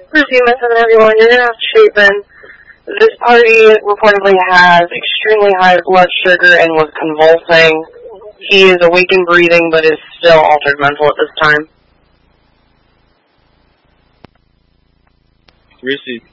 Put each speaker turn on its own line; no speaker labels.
Routine message, everyone. You're gonna have to shape in. This party reportedly has extremely high blood sugar and was convulsing. He is awake and breathing, but is still altered mental at this time.
Received.